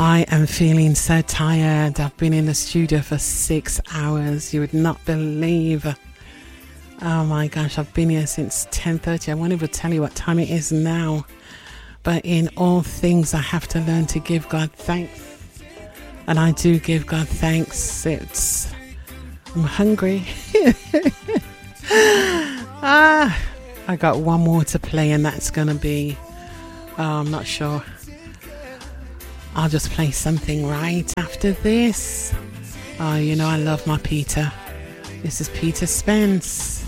I am feeling so tired. I've been in the studio for 6 hours. You would not believe. Oh my gosh, I've been here since 10:30. I won't even tell you what time it is now. But in all things, I have to learn to give God thanks. And I do give God thanks. I'm hungry. I got one more to play, and that's going to be, I'm not sure. I'll just play something right after this. Oh, you know I love my Peter. This is Peter Spence.